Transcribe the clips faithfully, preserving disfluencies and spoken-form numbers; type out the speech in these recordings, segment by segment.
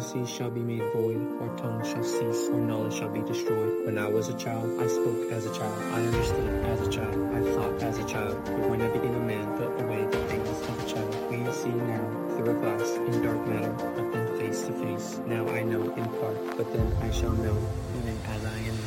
prophecies shall be made void, or tongues shall cease, or knowledge shall be destroyed. When I was a child, I spoke as a child, I understood as a child, I thought as a child. But when I became a man, put away the things of a child. We see now through a glass in dark matter, but then face to face. Now I know in part, but then I shall know, even as I am known.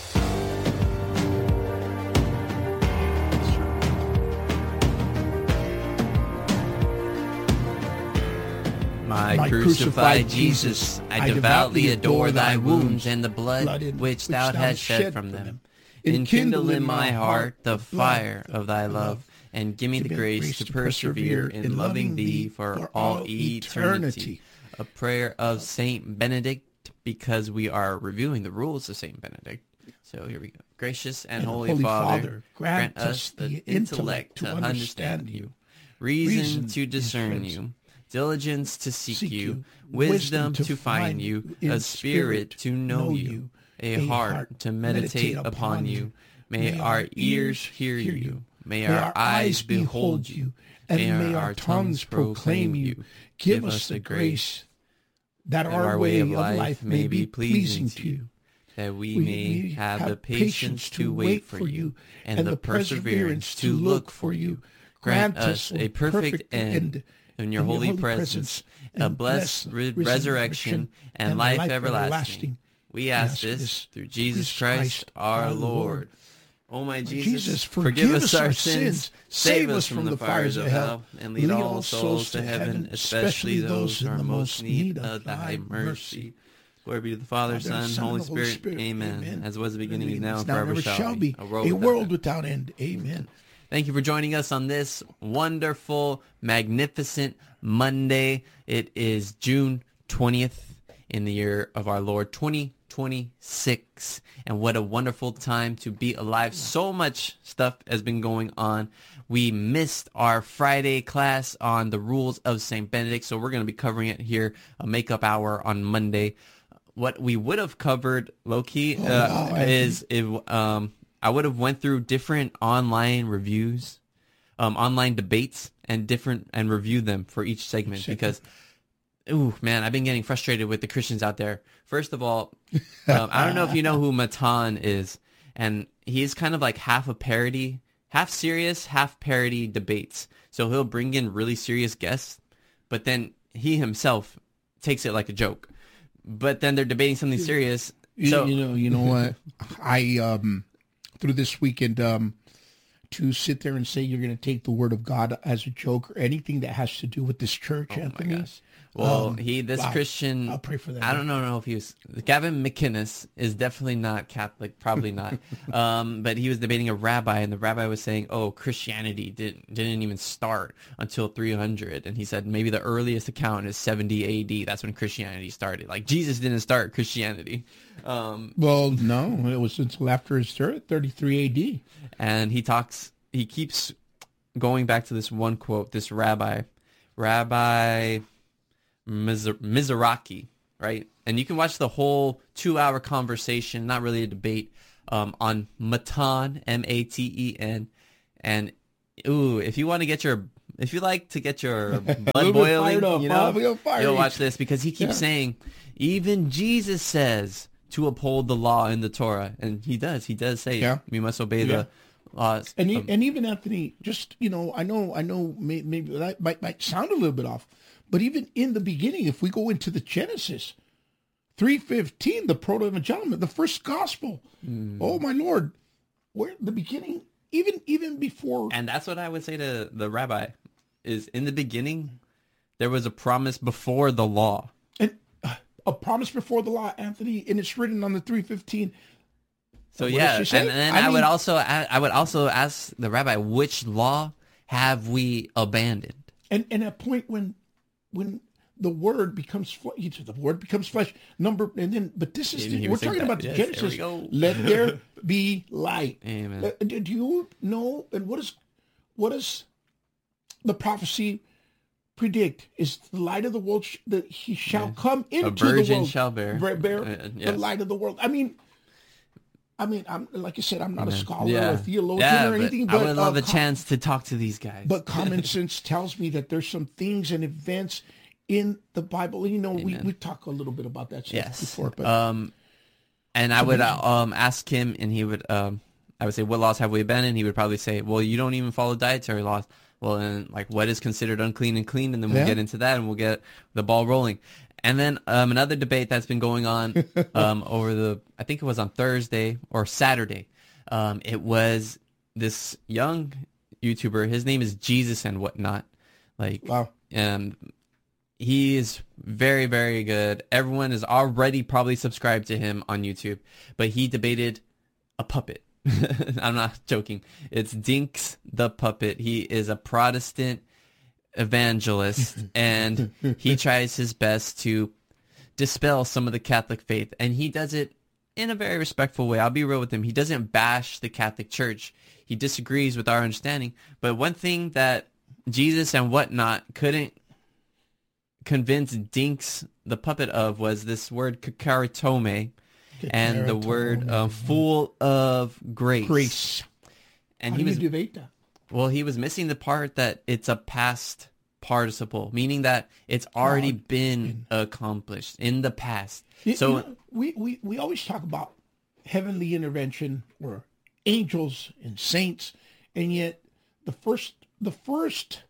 My, My crucified Jesus, I devoutly adore thy wounds and the blood which thou hast shed from them. Enkindle in my heart the fire of thy love, and give me the grace to persevere in loving thee for all eternity. A prayer of Saint Benedict, because we are reviewing the rules of Saint Benedict. So here we go. Gracious and, and Holy, Holy Father, Father, grant us the intellect to understand you, reason, reason to discern you, diligence to seek, seek you, wisdom to find you, a spirit to know you, a heart to meditate upon you. May our ears hear you, may our eyes behold you, and may our tongues proclaim you. Give us the grace that our way of life may be pleasing to you, that we may have the patience to wait for you, and the perseverance to look for you. Grant us a perfect end in your holy, holy presence, a blessed re- resurrection, and, and life, life everlasting. everlasting. We ask this through Jesus Christ our Lord. O my Jesus, Jesus forgive, forgive us our sins, save us from the fires of hell, and lead all souls to heaven, especially those who are most need of thy mercy. Glory be to the Father, Son, and Holy Spirit. Spirit. Amen. Amen. As was the beginning, is now, and forever shall, shall be. A world, a world without end. Amen. Thank you for joining us on this wonderful, magnificent Monday. It is June twentieth in the year of our Lord, twenty twenty-six. And what a wonderful time to be alive. So much stuff has been going on. We missed our Friday class on the rules of Saint Benedict, so we're going to be covering it here, a makeup hour on Monday. What we would have covered, low-key, uh, oh, wow, is... If, um, I would have went through different online reviews, um, online debates, and different and reviewed them for each segment because, ooh, man, I've been getting frustrated with the Christians out there. First of all, um, I don't know if you know who Matan is, and he's kind of like half a parody, half serious, half parody debates. So he'll bring in really serious guests, but then he himself takes it like a joke. But then they're debating something serious. You, so you know, you know what? I um. through this weekend um, to sit there and say you're going to take the word of God as a joke or anything that has to do with this church, oh Anthony. My gosh. Well, um, he, this wow. Christian, I'll pray for that. I don't know, know if he was, Gavin McInnes is definitely not Catholic, probably not. um, but he was debating a rabbi, and the rabbi was saying, oh, Christianity didn't, didn't even start until three hundred. And he said maybe the earliest account is seventy A D. That's when Christianity started. Like, Jesus didn't start Christianity. Um, well, no, it was until after his death, thirty-three A D. And he talks, he keeps going back to this one quote, this rabbi, Rabbi Mizer- Mizrachi, right? And you can watch the whole two-hour conversation, not really a debate, um, on Matan, M A T E N. And, ooh, if you want to get your, if you like to get your blood boiling, up, you know, you'll watch this because he keeps yeah. saying, even Jesus says to uphold the law in the Torah. And he does. He does say yeah. we must obey yeah. the laws. And, um, and even, Anthony, just, you know, I know, I know maybe, maybe that might, might sound a little bit off. But even in the beginning, if we go into the Genesis, three fifteen, the proto-evangelium, the first gospel, mm. oh my Lord, where the beginning, even even before. And that's what I would say to the rabbi, is in the beginning, there was a promise before the law. And uh, a promise before the law, Anthony, and it's written on the three fifteen. So what yeah, and, and then I, I mean, would also I would also ask the rabbi, which law have we abandoned? And and a point when. When the word becomes flesh, the word becomes flesh. Number and then, but this is the, we're talking that. about the yes, Genesis. There Let there be light. Amen. Uh, do you know? And what is what does the prophecy predict? Is the light of the world sh- that he shall yeah. come into the world? A virgin world, shall bear, bear uh, yes. the light of the world. I mean. I mean, I'm like I said, I'm not a scholar yeah. or a theologian yeah, or anything. But, I would love uh, a com- chance to talk to these guys. But common sense tells me that there's some things and events in the Bible. You know, Amen. we we talk a little bit about that stuff yes. before, but um, and I would uh, um ask him, and he would um, I would say, what laws have we been in? He would probably say, well, you don't even follow dietary laws. Well, and like, what is considered unclean and clean? And then we'll yeah. get into that, and we'll get the ball rolling. And then um, another debate that's been going on um, over the, I think it was on Thursday or Saturday. Um, it was this young YouTuber. His name is Jesus and whatnot. Like, wow. And he is very, very good. Everyone is already probably subscribed to him on YouTube, but he debated a puppet. I'm not joking. It's Dinks the Puppet. He is a Protestant evangelist, and he tries his best to dispel some of the Catholic faith, and he does it in a very respectful way. I'll be real with him. He doesn't bash the Catholic Church. He disagrees with our understanding. But one thing that Jesus and whatnot couldn't convince Dinks the Puppet of was this word kakaritome, and the word uh, full of grace. Grace. And How he do was you debate that? Well, he was missing the part that it's a past participle, meaning that it's already God. been accomplished in the past. You, so you know, we, we, we always talk about heavenly intervention or angels and saints, and yet the first the first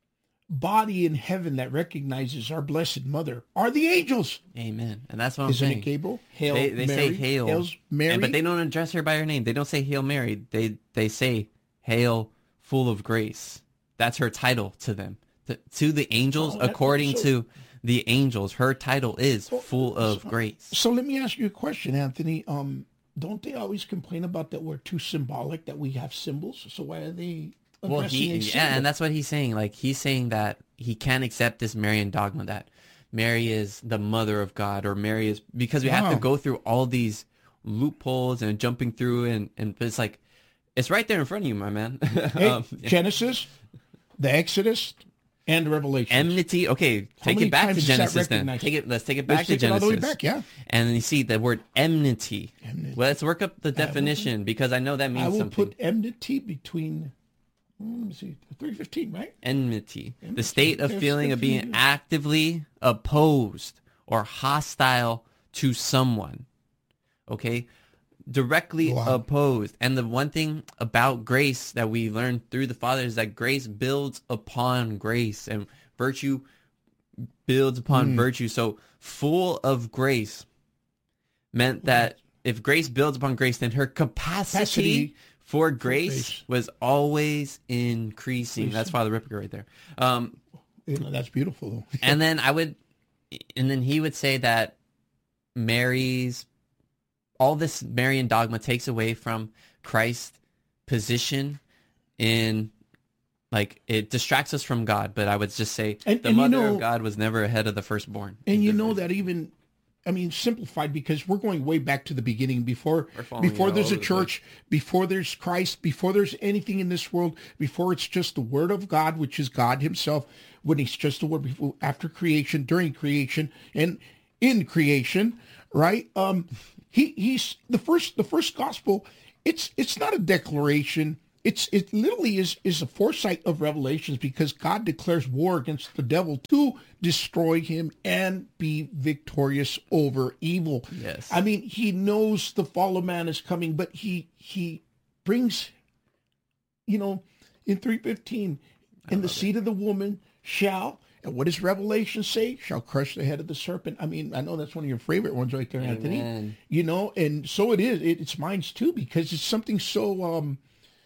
body in heaven that recognizes our Blessed Mother are the angels. Amen. And that's what I'm Isn't saying. It Gabriel? Hail they, they Mary. say Hail. Hail's Mary. And, but they don't address her by her name. They don't say Hail Mary. They they say Hail full of grace. That's her title to them. To, to the angels, oh, according so, to the angels, her title is so, full of so, grace. So let me ask you a question, Anthony. Um, don't they always complain about that we're too symbolic, that we have symbols? So why are they Well, he, yeah, and that's what he's saying. Like, he's saying that he can't accept this Marian dogma that Mary is the mother of God, or Mary is, because we wow. have to go through all these loopholes and jumping through, and, and it's like, it's right there in front of you, my man. Hey, um, Genesis, the Exodus, and Revelation. Enmity. Okay, How take it back to Genesis then. recognized? Take it. Let's take it back Let's to take it Genesis. all the way back, yeah. And then you see the word enmity. Enmity. Well, let's work up the definition, because I know that means I will something. put enmity between, hmm, let me see, three fifteen, right? Enmity. Enmity. The state of There's feeling of being confusion. actively opposed or hostile to someone. Okay? Directly Wow. opposed. And the one thing about grace that we learned through the Father is that grace builds upon grace, and virtue builds upon Mm. virtue. So full of grace meant that if grace builds upon grace, then her capacity, Capacity for grace, grace. was always increasing. Increasing. That's Father Ripper right there. Um, You know, that's beautiful, though. and then I would, and then he would say that Mary's, all this Marian dogma takes away from Christ's position in, like, it distracts us from God. But I would just say And- the and you mother know- of God was never ahead of the firstborn. And you know that even, I mean, simplified, because we're going way back to the beginning, before We're following before it there's all a over the church, before there's Christ, before there's anything in this world, before it's just the Word of God, which is God Himself, when He's just the Word, before, after creation, during creation, and in creation, right? Um, he he's the first the first gospel. It's it's not a declaration. It's it literally is is a foresight of Revelations, because God declares war against the devil to destroy him and be victorious over evil. Yes. I mean, he knows the fall of man is coming, but he he brings, you know, in three fifteen, and the seed of the woman shall, and what does Revelation say? Shall crush the head of the serpent. I mean, I know that's one of your favorite ones right there, Anthony. Amen. You know, and so it is. It, it's mine too, because it's something so um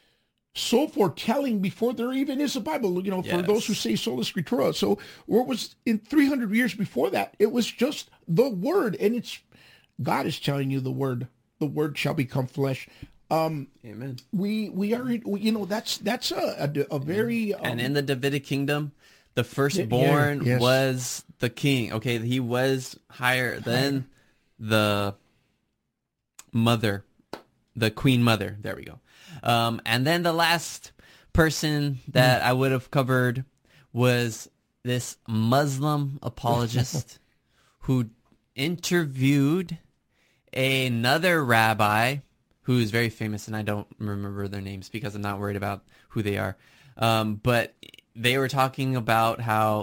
so foretelling before there even is a Bible, you know, for Yes. those who say sola scriptura. So what was in three hundred years before that, it was just the word, and it's, God is telling you the word, the word shall become flesh. Um, Amen. we, we are, we, you know, that's, that's a, a, a very, um, And in the Davidic kingdom, the firstborn yes. was the king. Okay, he was higher than the mother, the queen mother. There we go. Um, and then the last person that I would have covered was this Muslim apologist who interviewed another rabbi who's very famous, and I don't remember their names because I'm not worried about who they are. Um, but they were talking about how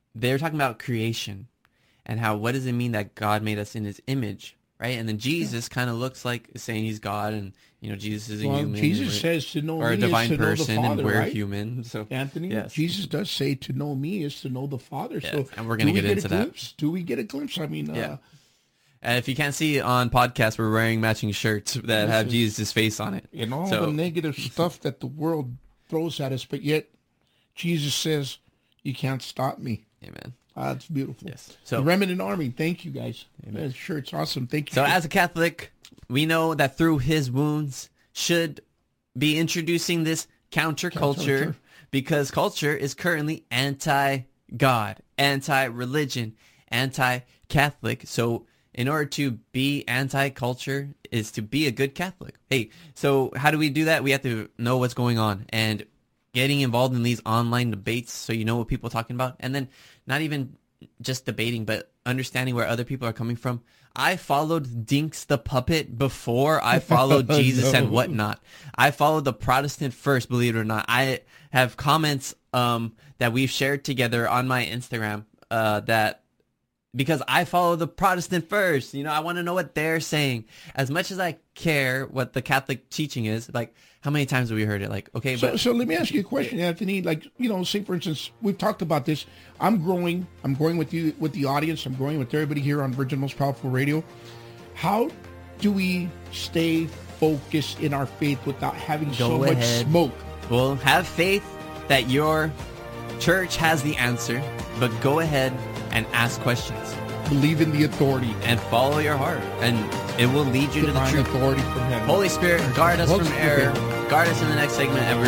they're talking about creation and how, what does it mean that God made us in his image, right? And then Jesus yeah. kind of looks like saying he's God, and, you know, Jesus is a well, human. Jesus or, says to know or me a divine is to person, know the Father, and we're right? human. So Anthony, yes. Jesus does say to know me is to know the Father. Yes. So and we're going to get, get into a glimpse? that. Do we get a glimpse? I mean, yeah. uh, And if you can't see on podcast, we're wearing matching shirts that have is, Jesus' face on it. And all so, the negative stuff that the world throws at us, but yet Jesus says, you can't stop me. Amen. Ah, that's beautiful. Yes. So the Remnant Army, thank you guys. Amen. That shirt's awesome. Thank you. So as a Catholic, we know that through his wounds should be introducing this counterculture, Counterculture. because culture is currently anti-God, anti-religion, anti-Catholic. So in order to be anti-culture is to be a good Catholic. Hey, so how do we do that? We have to know what's going on and getting involved in these online debates so you know what people are talking about. And then not even just debating, but understanding where other people are coming from. I followed Dinks the Puppet before I followed Jesus no. and whatnot. I followed the Protestant first, believe it or not. I have comments um, that we've shared together on my Instagram uh, that because I follow the Protestant first. You know, I want to know what they're saying. As much as I care what the Catholic teaching is, like, how many times have we heard it? Like, okay, so, but... So let me ask you a question, Anthony. Like, you know, say, for instance, we've talked about this. I'm growing. I'm growing with you, with the audience. I'm growing with everybody here on Virgin Most Powerful Radio. How do we stay focused in our faith without having Go so ahead. much smoke? Well, have faith that your church has the answer, but go ahead and ask questions. Believe in the authority. And follow your heart. And it will lead you Divine to the truth. Authority from heaven. Holy Spirit, guard us Holy from Spirit. error. Guard us in the next segment. And we